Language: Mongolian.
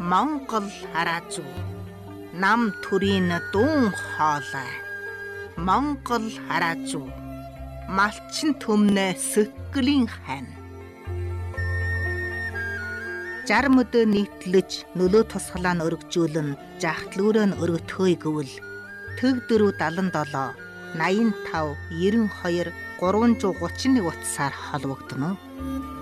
Монгол хараазуу нам төрийн дуун хоолой Монгол хараазуу малчин төмнө сөккөлийн хань 60 мөдөө нийтлэж нөлөө тусгалаа нь өргөжүүлэн жахтлүүрөө нь өргөтхөөе гэвэл төг 477 85 92 331 утсаар холбогдно.